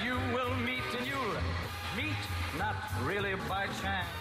you will meet, and you'll meet not really by chance.